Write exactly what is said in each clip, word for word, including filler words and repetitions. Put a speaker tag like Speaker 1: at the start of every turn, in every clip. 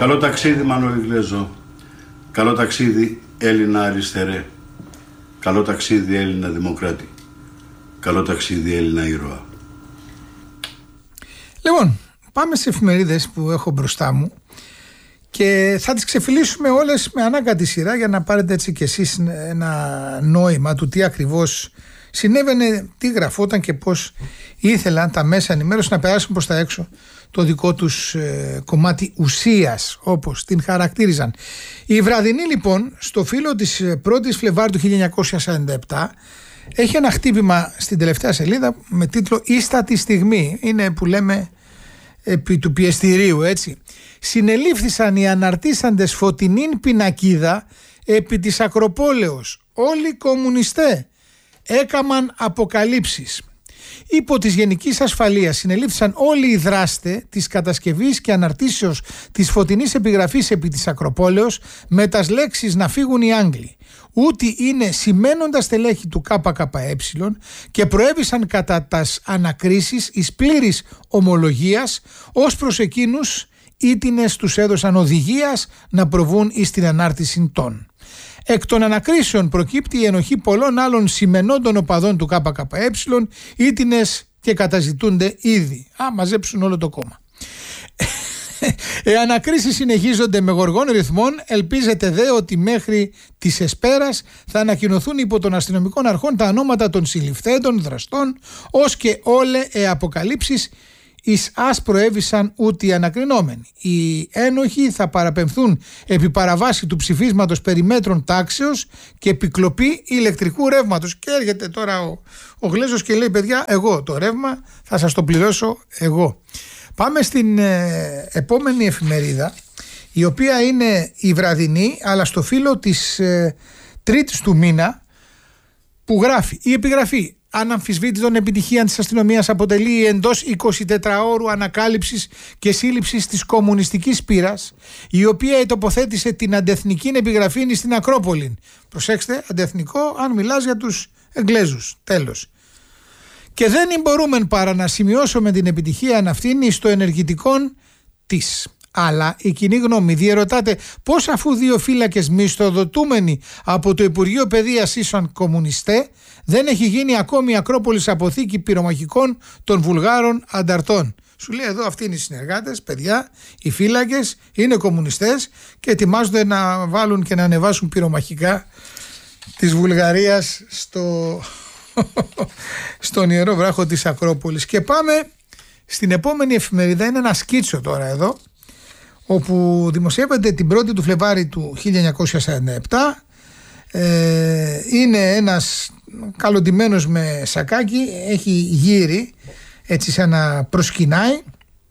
Speaker 1: Καλό ταξίδι Μανώλη Γλέζο. Καλό ταξίδι Έλληνα αριστερέ. Καλό ταξίδι Έλληνα δημοκράτη. Καλό ταξίδι Έλληνα ήρωα.
Speaker 2: Λοιπόν, πάμε σε εφημερίδες που έχω μπροστά μου και θα τις ξεφυλίσουμε όλες με ανάγκατη σειρά για να πάρετε έτσι κι εσείς ένα νόημα του τι ακριβώς συνέβαινε, τι γραφόταν και πώς ήθελαν τα μέσα ενημέρωση να περάσουν προς τα έξω το δικό τους ε, κομμάτι ουσίας, όπως την χαρακτήριζαν. Η Βραδινή λοιπόν στο φύλλο της πρώτης Φλεβάρου του χίλια εννιακόσια σαράντα επτά έχει ένα χτύπημα στην τελευταία σελίδα με τίτλο «Ίστατη στιγμή». Είναι που λέμε επί του πιεστηρίου, έτσι. Συνελήφθησαν οι αναρτήσαντες φωτεινήν πινακίδα επί της Ακροπόλεως. Όλοι κομμουνιστέ έκαμαν αποκαλύψεις. Υπό της Γενικής Ασφαλείας συνελήφθησαν όλοι οι δράστες της κατασκευής και αναρτήσεως της φωτεινής επιγραφής επί της Ακροπόλεως με τας λέξεις «να φύγουν οι Άγγλοι». Ούτι είναι σημαίνοντα στελέχη του ΚΚΕ και προέβησαν κατά τας ανακρίσεις εις πλήρης ομολογίας ως προς εκείνους ήτινες τους έδωσαν οδηγίας να προβούν εις την ανάρτηση των. Εκ των ανακρίσεων προκύπτει η ενοχή πολλών άλλων σημενόντων οπαδών του ΚΚΕ ήτινες και καταζητούνται ήδη. Α, μαζέψουν όλο το κόμμα. Οι ανακρίσεις συνεχίζονται με γοργών ρυθμών. Ελπίζεται δε ότι μέχρι της εσπέρας θα ανακοινωθούν υπό των αστυνομικών αρχών τα ονόματα των συλληφθέντων δραστών, ως και όλε οι αποκαλύψεις εις ας προέβησαν ούτε οι ανακρινόμενοι. Οι ένοχοι θα παραπεμφθούν επί παραβάση του ψηφίσματος περί μέτρων τάξεως και επικλοπή ηλεκτρικού ρεύματος. Και έρχεται τώρα ο, ο Γλέζος και λέει, παιδιά, εγώ το ρεύμα θα σας το πληρώσω εγώ. Πάμε στην ε, επόμενη εφημερίδα, η οποία είναι η Βραδινή, αλλά στο φύλλο της ε, τρίτης του μήνα, που γράφει η επιγραφή «Αναμφισβήτητον επιτυχία της αστυνομίας αποτελεί εντός εικοσιτετράωρου ανακάλυψης και σύλληψης της κομμουνιστικής πύρας, η οποία τοποθέτησε την αντεθνική επιγραφή στην Ακρόπολη». Προσέξτε, αντεθνικό αν μιλάς για τους Εγγλέζους, τέλος. Και δεν μπορούμε παρά να σημειώσουμε την επιτυχία αυτήν στο ενεργητικό της. Αλλά η κοινή γνώμη διερωτάται πώς, αφού δύο φύλακες μισθοδοτούμενοι από το Υπουργείο Παιδείας ίσον κομμουνιστέ, δεν έχει γίνει ακόμη η Ακρόπολης αποθήκη πυρομαχικών των Βουλγάρων ανταρτών. Σου λέει εδώ αυτοί είναι οι συνεργάτες, παιδιά, οι φύλακες είναι κομμουνιστές και ετοιμάζονται να βάλουν και να ανεβάσουν πυρομαχικά της Βουλγαρίας στο... στον Ιερό Βράχο της Ακρόπολης. Και πάμε στην επόμενη εφημερίδα. Είναι ένα σκίτσο τώρα εδώ, όπου δημοσιεύεται την πρώτη του Φλεβάρη του χίλια εννιακόσια σαράντα επτά. ε, είναι ένας καλοντημένος με σακάκι, έχει γύρι έτσι σαν να προσκυνάει,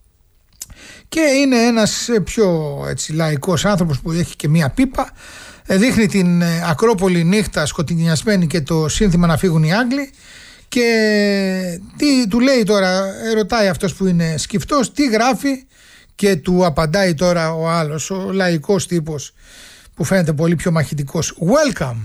Speaker 2: και είναι ένας πιο έτσι λαϊκός άνθρωπος που έχει και μία πίπα. Δείχνει την Ακρόπολη νύχτα σκοτεινιασμένη και το σύνθημα «να φύγουν οι Άγγλοι». Και τι του λέει τώρα, ρωτάει αυτός που είναι σκυφτός, τι γράφει, και του απαντάει τώρα ο άλλος, ο λαϊκός τύπος που φαίνεται πολύ πιο μαχητικός. Welcome.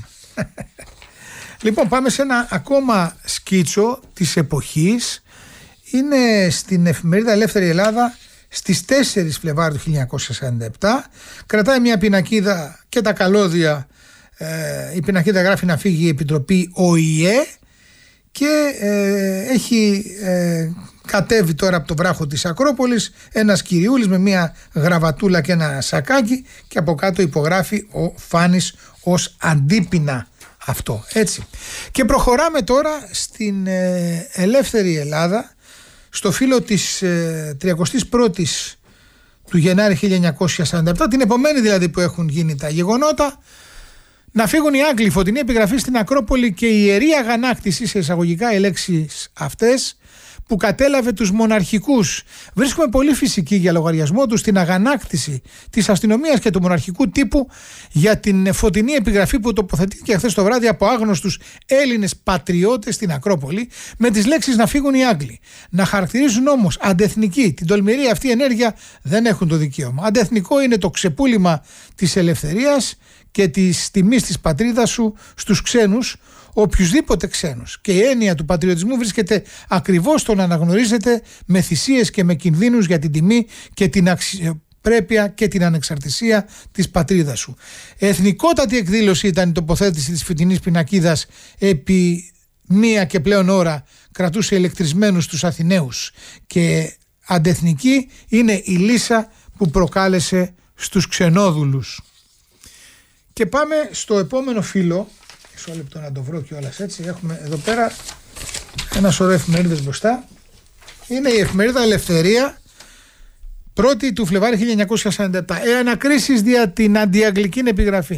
Speaker 2: Λοιπόν, πάμε σε ένα ακόμα σκίτσο της εποχής. Είναι στην εφημερίδα Ελεύθερη Ελλάδα στις τέσσερις Φλεβάρου του χίλια εννιακόσια σαράντα επτά. Κρατάει μια πινακίδα και τα καλώδια. Ε, η πινακίδα γράφει «να φύγει η Επιτροπή ΟΗΕ», και ε, έχει ε, κατέβει τώρα από το βράχο της Ακρόπολης ένας κυριούλης με μια γραβατούλα και ένα σακάκι, και από κάτω υπογράφει ο Φάνης ως αντίπεινα αυτό, έτσι. Και προχωράμε τώρα στην ε, Ελεύθερη Ελλάδα, στο φύλλο της ε, τριακοστής πρώτης του Γενάρη χίλια εννιακόσια σαράντα επτά, την επομένη δηλαδή που έχουν γίνει τα γεγονότα. «Να φύγουν οι Άγγλοι», φωτεινή επιγραφή στην Ακρόπολη και η ιερή αγανάκτηση, σε εισαγωγικά οι λέξεις αυτές, που κατέλαβε τους μοναρχικούς. Βρίσκουμε πολύ φυσική για λογαριασμό τους την αγανάκτηση της αστυνομίας και του μοναρχικού τύπου για την φωτεινή επιγραφή που τοποθετήθηκε χθες το βράδυ από άγνωστους Έλληνες πατριώτες στην Ακρόπολη με τις λέξεις «να φύγουν οι Άγγλοι». Να χαρακτηρίζουν όμως αντεθνική την τολμηρή αυτή ενέργεια δεν έχουν το δικαίωμα. Αντεθνικό είναι το ξεπούλημα της ελευθερίας και της τιμής της πατρίδας σου στους ξένους, οποιουσδήποτε ξένους. Και η έννοια του πατριωτισμού βρίσκεται ακριβώς στο να αναγνωρίζεται με θυσίες και με κινδύνους για την τιμή και την αξι... αξιοπρέπεια και την ανεξαρτησία της πατρίδας σου. Εθνικότατη εκδήλωση ήταν η τοποθέτηση της φετινής πινακίδας, επί μία και πλέον ώρα κρατούσε ηλεκτρισμένους τους Αθηναίους, και αντεθνική είναι η λύσα που προκάλεσε στους ξενόδουλους. Και πάμε στο επόμενο φύλλο. Μισό λεπτό να το βρω κιόλας έτσι. Έχουμε εδώ πέρα ένα σωρό εφημερίδες μπροστά. Είναι η εφημερίδα Ελευθερία, πρώτη του Φλεβάρη χίλια εννιακόσια σαράντα επτά. Ε, ανακρίσεις δια την αντιαγγλική επιγραφή.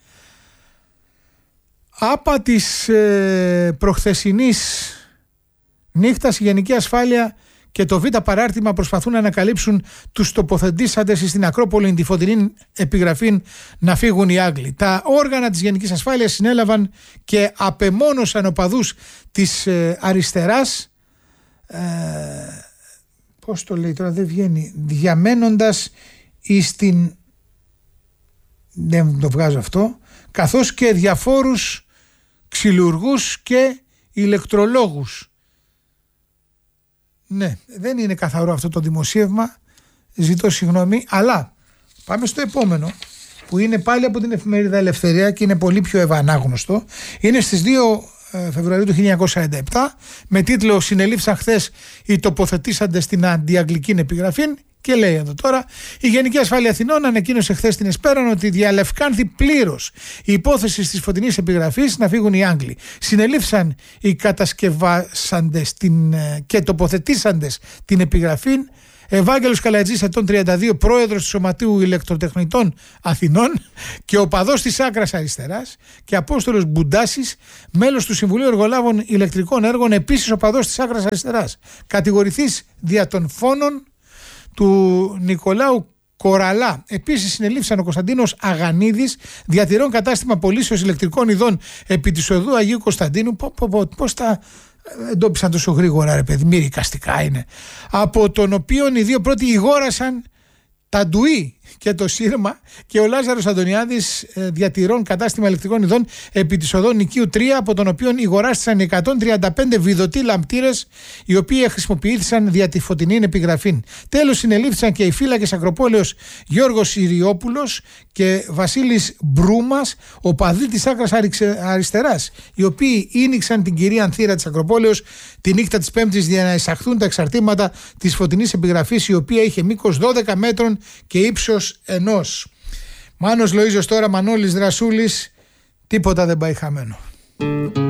Speaker 2: Άπα της ε, προχθεσινής νύχτας η Γενική Ασφάλεια και το Β παράρτημα προσπαθούν να ανακαλύψουν τους τοποθετήσαντες στην Ακρόπολη τη φωτεινή επιγραφή να φύγουν οι Άγγλοι. Τα όργανα της Γενικής Ασφάλειας συνέλαβαν και απεμόνωσαν οπαδούς της ε, αριστεράς, ε, πώς το λέει τώρα, δεν βγαίνει, διαμένοντας εις την, δεν το βγάζω αυτό, καθώς και διαφόρους ξυλουργούς και ηλεκτρολόγους. Ναι, δεν είναι καθαρό αυτό το δημοσίευμα, ζητώ συγγνώμη, αλλά πάμε στο επόμενο, που είναι πάλι από την εφημερίδα Ελευθερία και είναι πολύ πιο ευανάγνωστο. Είναι στις δύο Φεβρουαρίου του χίλια εννιακόσια σαράντα επτά, με τίτλο «Συνελήφθησαν χθες οι τοποθετήσαντες στην αντιαγγλική επιγραφή». Και λέει εδώ τώρα: η Γενική Ασφάλεια Αθηνών ανακοίνωσε χθες την Εσπέραν ότι διαλευκάνθη πλήρως η υπόθεση της φωτεινής επιγραφής να φύγουν οι Άγγλοι. Συνελήφθησαν οι κατασκευάσαντες την, και τοποθετήσαντες την επιγραφή Ευάγγελος Καλατζής, ετών τριάντα δύο, πρόεδρος του Σωματείου Ηλεκτροτεχνητών Αθηνών και οπαδός της άκρας αριστεράς, και Απόστολος Μπουντάσης, μέλος του Συμβουλίου Εργολάβων Ηλεκτρικών Έργων, επίσης οπαδός της άκρας αριστεράς. Κατηγορηθείς δια των φόνων του Νικολάου Κοραλά. Επίσης συνελήφθησαν ο Κωνσταντίνος Αγανίδης, διατηρών κατάστημα πωλήσεως ηλεκτρικών ειδών επί της οδού Αγίου Κωνσταντίνου. Πώς τα εντόπισαν τόσο γρήγορα, ρε παιδί, μη ρικαστικά είναι. Από τον οποίον οι δύο πρώτοι ηγόρασαν τα ντουί και το σύρμα, και ο Λάζαρος Αντωνιάδης, διατηρών κατάστημα ηλεκτρικών ειδών επί της οδών Νικίου τρία, από τον οποίον ηγοράστησαν εκατόν τριάντα πέντε βιδωτοί λαμπτήρες, οι οποίοι χρησιμοποιήθησαν δια τη φωτεινή επιγραφή. Τέλος, συνελήφθησαν και οι φύλακες Ακροπόλεως Γιώργος Ιριόπουλος και Βασίλης Μπρούμας, οπαδοί της άκρας αριστεράς, οι οποίοι ίνιξαν την κυρία Ανθύρα της Ακροπόλεως τη νύχτα της Πέμπτης για να εισαχθούν τα εξαρτήματα της φωτεινής επιγραφής, η οποία είχε μήκος δώδεκα μέτρων και ύψος ενός. Μάνος Λοΐζος τώρα, Μανώλης Δρασούλης, τίποτα δεν πάει χαμένο.